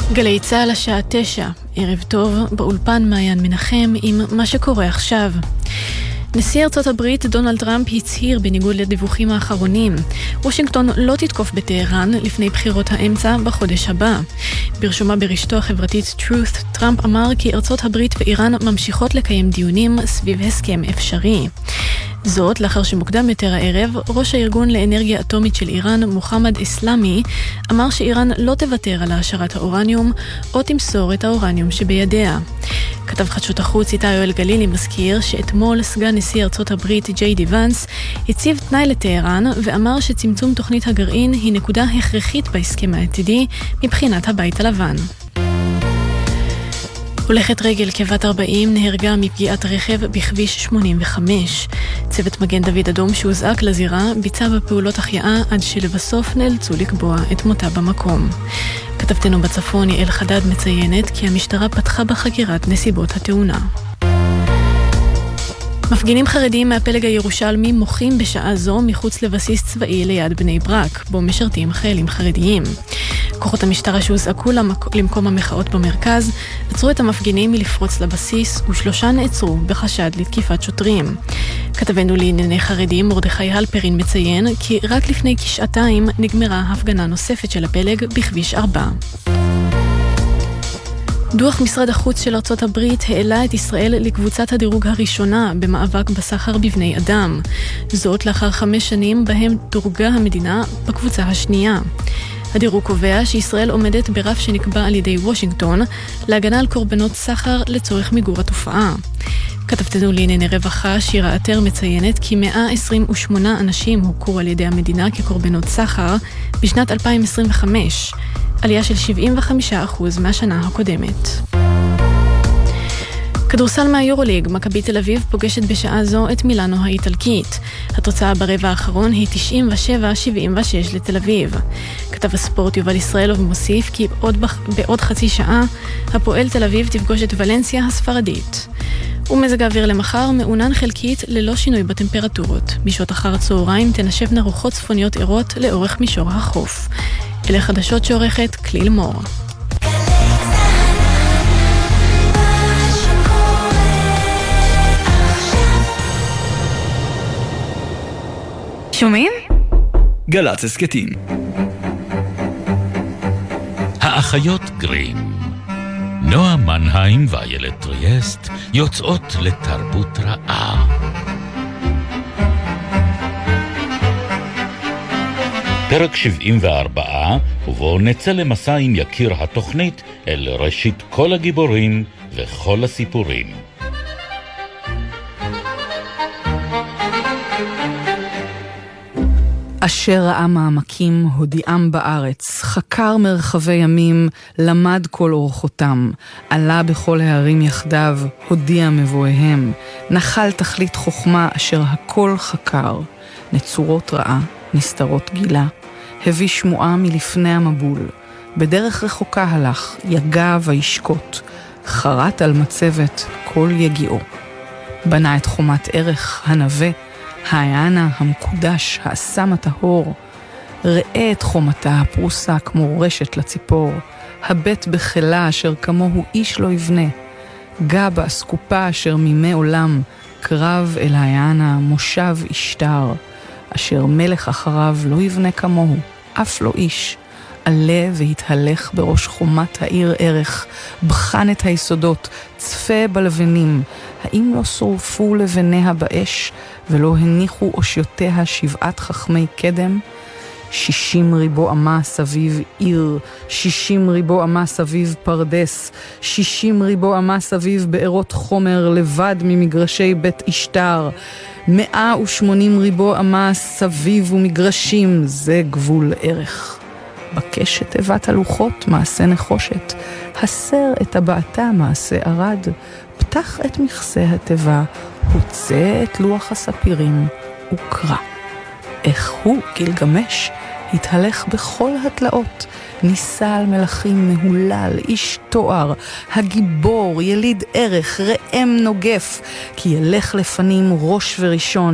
גלי צהל השעה 9, ערב טוב, באולפן מעיין מנחם עם מה שקורה עכשיו. נשיא ארצות הברית דונלד טראמפ הצהיר בניגוד לדיווחים האחרונים. וושינגטון לא תתקוף בטהרן לפני בחירות האמצע בחודש הבא. ברשומה ברשתו החברתית Truth, טראמפ אמר כי ארצות הברית ואיראן ממשיכות לקיים דיונים סביב הסכם אפשרי. זאת לאחר שמוקדם יותר הערב, ראש הארגון לאנרגיה אטומית של איראן, מוחמד אסלאמי, אמר שאיראן לא תוותר על העשרת האורניום או תמסור את האורניום שבידיה. כתב חדשות החוץ איתי יואל גלילי מזכיר שאתמול סגן נשיא ארצות הברית ג'יי די ונס הציב תנאי לטהרן ואמר שצמצום תוכנית הגרעין היא נקודה הכרחית בהסכם העתידי מבחינת הבית הלבן. הולכת רגל כבת 40 נהרגה מפגיעת רכב בכביש 85. צוות מגן דוד אדום שהוזעק לזירה ביצע בפעולות החייאה עד שלבסוף נאלצו לקבוע את מותה במקום. כתבתנו בצפון יעל חדד מציינת כי המשטרה פתחה בחקירת נסיבות התאונה. מפגינים חרדים מהפלג הירושלמי מוחים בשעה זו מחוץ לבסיס צבאי ליד בני ברק, בו משרתים חיילים חרדיים. כוחות המשטרה שהוזעקו למקום המחאות במרכז עצרו את המפגינים מלפרוץ לבסיס ו3 נעצרו בחשד לתקיפת שוטרים. כתבנו לענייני חרדים מרדכי הלפרין מציין כי רק לפני כשעתיים נגמרה הפגנה נוספת של הפלג בכביש 4. דוח משרד החוץ של ארצות הברית העלה את ישראל לקבוצת הדירוג הראשונה במאבק בסחר בבני אדם. זאת לאחר 5 שנים בהם דורגה המדינה בקבוצה השנייה. הדירוג קובע שישראל עומדת ברף שנקבע על ידי וושינגטון להגנה על קורבנות סחר לצורך מיגור התופעה. כתבתנו לענייני רווחה שירה עטר מציינת כי 128 אנשים הוכרו על ידי המדינה כקורבנות סחר בשנת 2025, עלייה של 75% מהשנה הקודמת. כדורסל מהיורוליג, מכבי תל אביב פוגשת בשעה זו את מילאנו האיטלקית. התוצאה ברבע האחרון היא 97-76 לתל אביב. כתב הספורט יובל ישראלוב מוסיף כי בעוד חצי שעה הפועל תל אביב תפגוש את ולנסיה הספרדית. ומזג האוויר למחר מעונן חלקית ללא שינוי בטמפרטורות. בשעות אחר הצהריים תנשבנה רוחות צפוניות עירות לאורך מישור החוף. אלה חדשות שעורכת כליל מור. שומעים? גל"צ הסכתים. האחיות גרים, נועה מנהיים ואיילת טריאסט יוצאות לתרבות רעה. פרק 74, ובו נצא למסע עם יקיר התוכנית אל ראשית כל הגיבורים וכל הסיפורים. אשר ראה מעמקים הודיעם בארץ, חקר מרחבי ימים, למד כל אורחותם, עלה בכל הערים יחדיו, הודיע מבואיהם, נחל תכלית חוכמה אשר הכל חקר, נצורות רעה, נסתרות גילה, הביא שמועה מלפני המבול, בדרך רחוקה הלך, יגע וישקוט, חרט על מצבת כל יגיעו. בנה את חומת ערך הנווה, העיינה המקודש, האסם הטהור, ראה את חומתה הפרוסה כמו רשת לציפור, הבית בחילה אשר כמוהו איש לא יבנה, גע באסקופה אשר מימי עולם, קרב אל העיינה מושב אשתר, אשר מלך אחריו לא יבנה כמוהו, אף לא איש, עלה והתהלך בראש חומת העיר ערך, בחן את היסודות, צפה בלבנים, האם לא שורפו לבניה באש, ולא הניחו אושיותיה 7 חכמי קדם? 60 ריבו אמה סביב עיר, 60 ריבו אמה סביב פרדס, 60 ריבו אמה סביב בארות חומר לבד ממגרשי בית אשתר, 180 ריבו אמה סביב ומגרשים, זה גבול ערך. בקש את תיבת הלוחות, מעשה נחושת, הסר את הבעתה, מעשה ערד, פתח את מכסה התיבה, הוצא את לוח הספירים וקרא. איך הוא, גילגמש, התהלך בכל התלאות, ניסה על מלכים מהולל, איש תואר, הגיבור, יליד ערך, רעם נוגף, כי ילך לפנים ראש וראשון,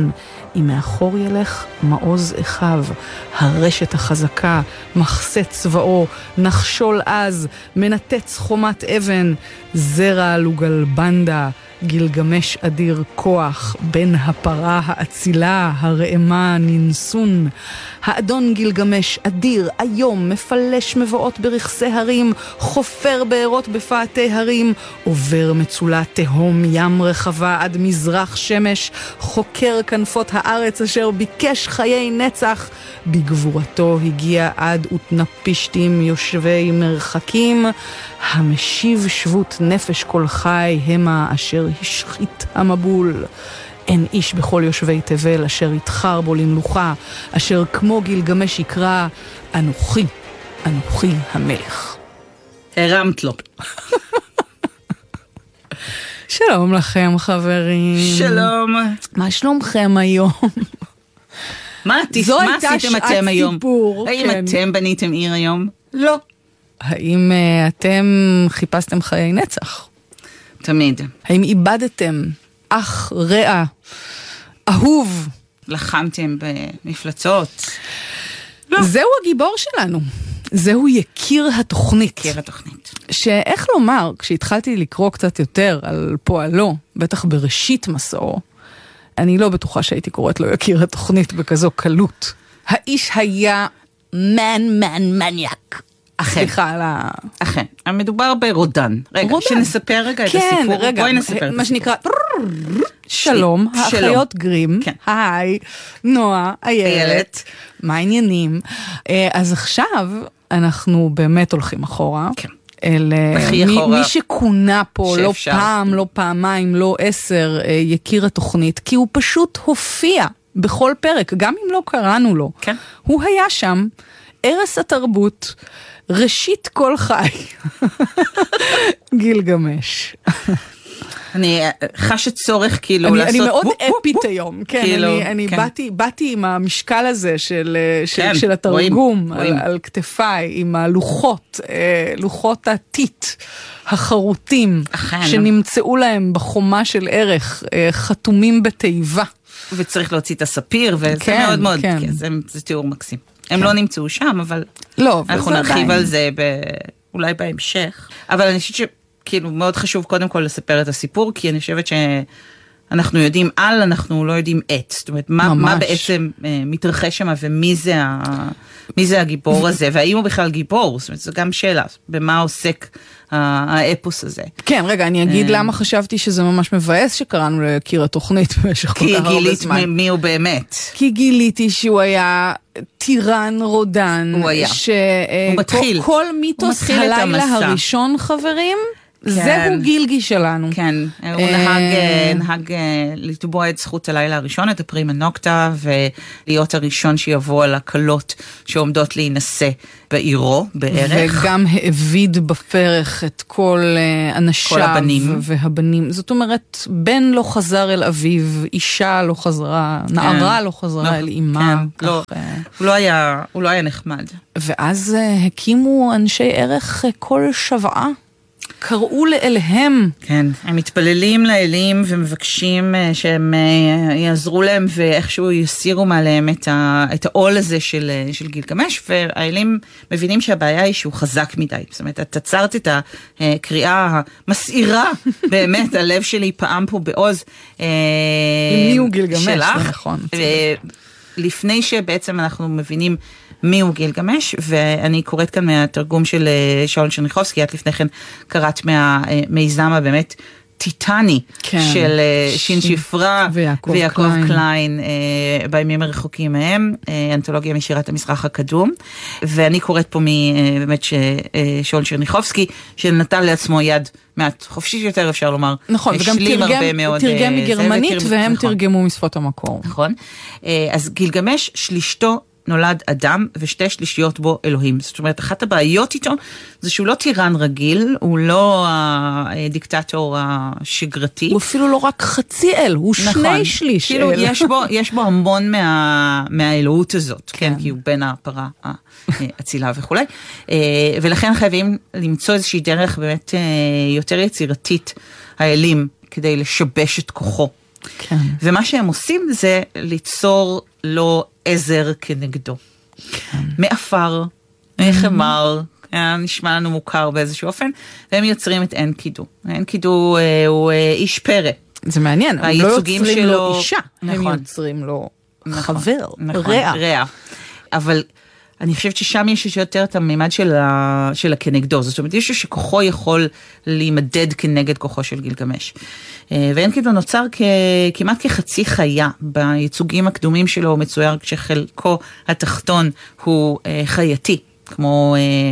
אם מאחור ילך מעוז אחיו, הרשת החזקה, מחסה צבאו, נחשול עז, מנתץ חומת אבן, זרע לוגלבנדה, גילגמש אדיר כוח, בן הפרה האצילה, הרעמה ננסון. האדון גילגמש אדיר, היום, מפלש מבואות ברכסי הרים, חופר בארות בפאתי הרים, עובר מצולה תהום ים רחבה עד מזרח שמש, חוקר כנפות הארץ אשר ביקש חיי נצח, בגבורתו הגיע עד ותנפישתים יושבי מרחקים, המשיב שבות נפש כל חי המה אשר השחית המבול. אין איש בכל יושבי תבל אשר יתחר בו למלוכה, אשר כמו גילגמש יקרא, אנוכי, אנוכי המלך. הרמת לו. שלום לכם חברים. שלום. מה שלומכם היום? מה עשיתם אתם היום? סיפור, האם כן. אתם בניתם עיר היום? לא. האם אתם חיפשתם חיי נצח? תמיד. האם איבדתם אח, רע, אהוב? לחמתם במפלצות? לא. זהו הגיבור שלנו. זהו יקיר התוכנית. יקיר התוכנית. שאיך לומר, כשהתחלתי לקרוא קצת יותר על פועלו, בטח בראשית מסעו, אני לא בטוחה שהייתי קוראת לו יקיר התוכנית בכזו קלות. האיש היה מניאק. סליחה על ה... אכן, המדובר ברודן. רגע, שנספר רגע את הסיפור. כן, רגע, בואי נספר. מה שנקרא... שלום, האחיות גרים. היי, נועה, איילת. מה העניינים? אז עכשיו אנחנו באמת הולכים אחורה. כן. מי שכונה פה לא פעם, לא פעמיים, לא 10, יקיר התוכנית, כי הוא פשוט הופיע בכל פרק, גם אם לא קראנו לו. כן. הוא היה שם, ערש התרבות, ראשית כל חי. גילגמש. אני חש צורך כאילו לעשות... אני מאוד אפית היום, כן, אני באתי עם המשקל הזה של התרגום על כתפיי, עם לוחות הטיט החרוטים, שנמצאו להם בחומה של ערך, חתומים בתיבה. וצריך להוציא את הספיר, וזה מאוד מאוד, זה תיאור מקסים. הם לא נמצאו שם, אבל אנחנו נרחיב על זה אולי בהמשך. אבל אני חושבת כאילו מאוד חשוב קודם כל לספר את הסיפור, כי אני חושבת שאנחנו יודעים אנחנו לא יודעים זאת אומרת, מה בעצם מתרחש שם, ומי זה הגיבור הזה, והאם הוא בכלל גיבור, זאת אומרת, זו גם שאלה, במה עוסק האפוס הזה. כן, רגע, אני אגיד למה חשבתי שזה ממש מבאס שקראנו להכיר התוכנית במשך כל כך הרבה זמן. כי גילית מי הוא באמת. כי גיליתי שהוא היה טירן רודן. הוא היה. כל מיתוס הלילה הראשון, חברים, זהו גילגי שלנו. כן, הוא נהג לתבוע את זכות הלילה הראשון, את הפרימה נוקטה, ולהיות הראשון שיבוא על הקלות שעומדות להינשא בעירו, בערך. וגם העביד בפרח את כל אנשיו והבנים. זאת אומרת, בן לא חזר אל אביו, אישה לא חזרה, נערה לא חזרה אל אימה. הוא לא היה נחמד. ואז הקימו אנשי ערך כל שבעה. קראו לאליהם. כן, הם מתפללים לאלים ומבקשים שהם יעזרו להם ואיכשהו יסירו מעליהם את העול הזה של גילגמש, והאלים מבינים שהבעיה היא שהוא חזק מדי. זאת אומרת, את עצרת את הקריאה המסעירה, באמת, הלב שלי פעם פה בעוז. מי הוא גילגמש, זה נכון. לפני שבעצם אנחנו מבינים מי הוא גילגמש, ואני קוראת כאן מהתרגום של שאול צ'רניחובסקי, את לפני כן קראת מהמיזם הבאמת טיטני של שין שפרה ויעקב קליין בימים הרחוקים מהם, אנתולוגיה משירת המזרח הקדום, ואני קוראת פה באמת שאול צ'רניחובסקי, שנתן לעצמו יד מעט חופשית יותר, אפשר לומר. נכון, וגם תרגם מגרמנית, והם תרגמו משפות המקור. נכון. אז גילגמש שלישתו נולד אדם ושתי שלישיות בו אלוהים. זאת אומרת, אחת הבעיות איתו זה שהוא לא טירן רגיל, הוא לא הדיקטטור השגרתי. הוא אפילו לא רק חצי אל, הוא שני שליש כאילו אל. יש בו המון מהאלוהות הזאת, כן, כי הוא בן הפרה האצילה וכו'. ולכן חייבים למצוא איזושהי דרך באמת יותר יצירתית האלים, כדי לשבש את כוחו. כן. ומה שהם עושים זה ליצור לו עזר כנגדו. כן. מאפר, מחמר, נשמע לנו מוכר באיזשהו אופן, והם יוצרים את אנקידו. אנקידו הוא איש פרא. זה מעניין, הם לא יוצרים לו אישה, הם יוצרים לו חבר, רע. אבל אני חושבת ששם יש יותר את הממד של הכנגדו, זאת אומרת, יש שכוחו יכול להימדד כנגד כוחו של גילגמש. ואנקידו נוצר כמעט כחצי חיה, בייצוגים הקדומים שלו הוא מצויר שחלקו התחתון הוא חייתי, כמו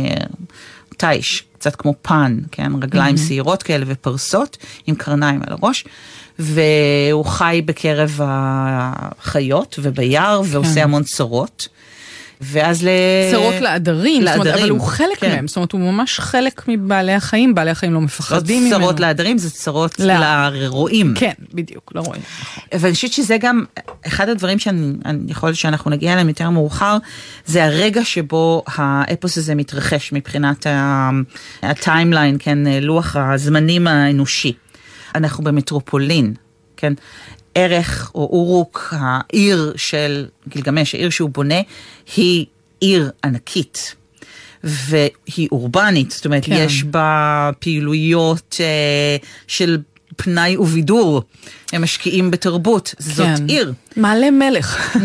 טייש, קצת כמו פן, כן? רגליים שעירות כאלה ופרסות, עם קרניים על הראש, והוא חי בקרב החיות וביער, ועושה המון צרות. ואז צרות לעדרים, אבל הוא חלק מהם, זאת אומרת, הוא ממש חלק מבעלי החיים, בעלי החיים לא מפחדים ממנו. לא צרות לעדרים, זה צרות לרועים. כן, בדיוק, לרועים. ואני חושבת שזה גם, אחד הדברים יכול להיות שאנחנו נגיע אליהם יותר מאוחר, זה הרגע שבו האפוס הזה מתרחש מבחינת הטיימליין, כן, לוח הזמנים האנושי. אנחנו במטרופולין, כן, ערך או אורוק, העיר של גילגמש, העיר שהוא בונה, היא עיר ענקית, והיא אורבנית, זאת אומרת, יש בה פעילויות של פנאי ובידור, הם משקיעים בתרבות, זאת עיר. מעלה מלך.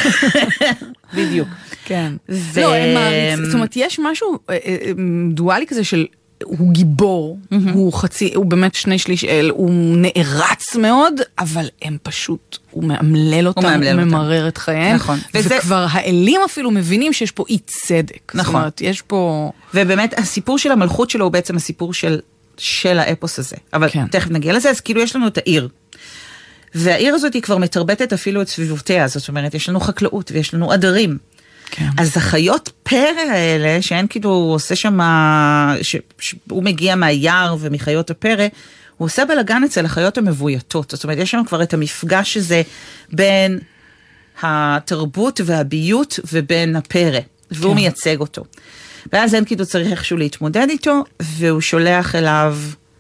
בדיוק. כן. לא, זאת אומרת, יש משהו דואלי כזה של הוא גיבור, הוא באמת 2/3 אל, הוא נערץ מאוד, אבל הם פשוט, הוא מאמלל אותם, הוא ממרר את חייהם, וכבר האלים אפילו מבינים שיש פה אי צדק. זאת אומרת, יש פה... ובאמת הסיפור של המלכות שלו הוא בעצם הסיפור של האפוס הזה. אבל תכף נגיע לזה, אז כאילו יש לנו את העיר. והעיר הזאת היא כבר מתרבטת אפילו את סביבותיה, זאת אומרת, יש לנו חקלאות ויש לנו עדרים. אז החיות פרא האלה, שאין כאילו, הוא עושה שם, שהוא מגיע מהיער ומחיות הפרא, הוא עושה בלגן אצל החיות המבויתות. זאת אומרת, יש שם כבר את המפגש הזה בין התרבות והביות ובין הפרא, והוא מייצג אותו. ואז אין כאילו צריך איכשהו להתמודד איתו, והוא שולח אליו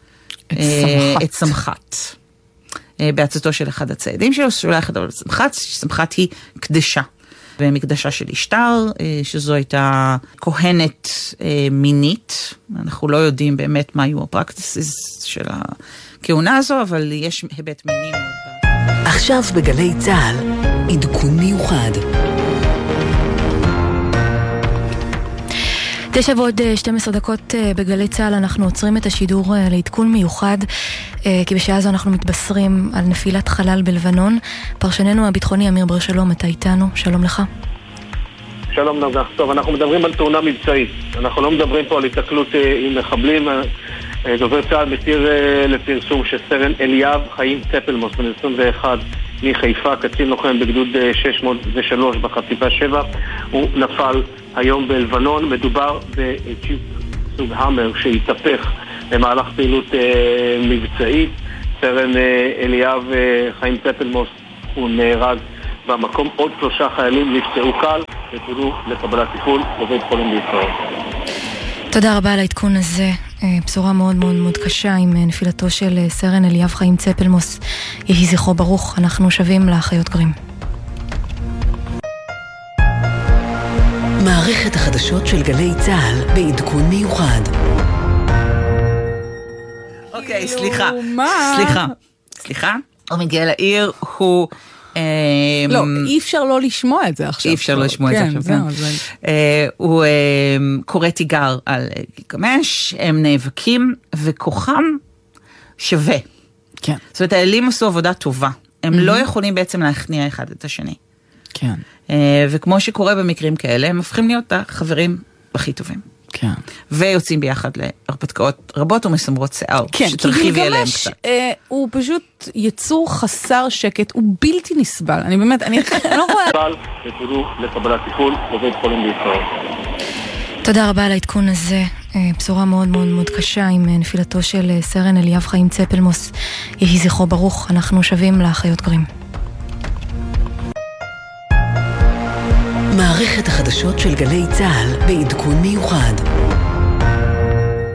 את סמחת. בעצתו של אחד הציידים שלו, שולח אליו את סמחת, סמחת היא קדשה. במקדשה של אשתר, שזו הייתה כהנת מינית. אנחנו לא יודעים באמת מה היו הפרקטיסס של הכהונה הזו, אבל יש היבט מיני מאוד. עכשיו בגלי צהל, עדכון מיוחד. 9:12 בגלי צהל אנחנו עוצרים את השידור לעדכון מיוחד, כי בשעה זו אנחנו מתבשרים על נפילת חלל בלבנון. פרשננו הביטחוני אמיר בר שלום, אתה איתנו, שלום לך. שלום נוגה. טוב, אנחנו מדברים על תאונה מבצעית. אנחנו לא מדברים פה על התקלות עם מחבלים. דובר צה"ל מתיר לפרסום שסרן אליאב חיים צפלמוס, בן 21, מחיפה, קצין לוחם בגדוד 603 בחטיבה 7, הוא נפל היום בלבנון. מדובר בצ'יפ סוג המר שהתהפך במהלך פעילות מבצעית. סרן אליאב חיים צפלמוס הוא נהרג במקום. עוד 3 חיילים נפצעו קל ופונו לקבלת טיפול בבית חולים בישראל. תודה רבה על העדכון הזה. בשורה מאוד מאוד מאוד קשה עם נפילתו של סרן אליאב חיים צפלמוס. יהי זכרו ברוך. אנחנו שבים לאחיות גרים. מערכת החדשות של גלי צהל בעדכון מיוחד. אוקיי, סליחה. הוא מגיע לעיר, הוא... לא, אי אפשר לא לשמוע את זה עכשיו. אי אפשר לא לשמוע את זה עכשיו. הוא קורא תיגר על גילגמש, הם נאבקים, וכוחם שווה. כן. זאת אומרת, האלים עשו עבודה טובה. הם לא יכולים בעצם להכניע אחד את השני. כן. וכמו שקורה במקרים כאלה, הם הופכים להיות החברים הכי טובים. כן. ויוצאים ביחד להרפתקאות רבות ומסמרות שיער. כן, כי גילגמש הוא פשוט יצור חסר שקט, הוא בלתי נסבל. אני באמת, אני לא רואה... ופונו לקבלת טיפול בבית חולים בישראל. תודה רבה על העדכון הזה. בשורה מאוד מאוד מאוד קשה עם נפילתו של סרן אליאב חיים צפלמוס. יהי זכרו ברוך. אנחנו שבים לאחיות גרים. מערכת החדשות של גלי צהל בעדכון מיוחד.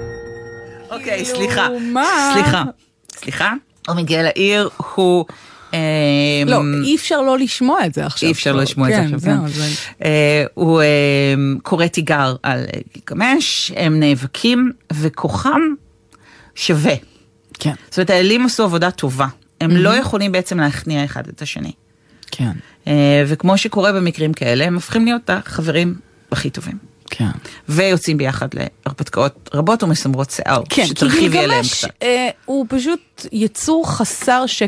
אוקיי, סליחה. הוא מגיע לעיר, הוא לא, אי אפשר לא לשמוע את זה עכשיו. אי אפשר לא לשמוע את זה עכשיו. הוא קורא תיגר על גילגמש, הם נאבקים, וכוחם שווה. כן. זאת אומרת, האלים עשו עבודה טובה. הם לא יכולים בעצם להכניע אחד את השני. כן. וכמו שקורה במקרים כאלה, הם הופכים להיות החברים הכי טובים. כן. ויוצאים ביחד להרפתקאות רבות ומסמרות שיער. כן, כי גילגמש הוא פשוט יצור חסר שקר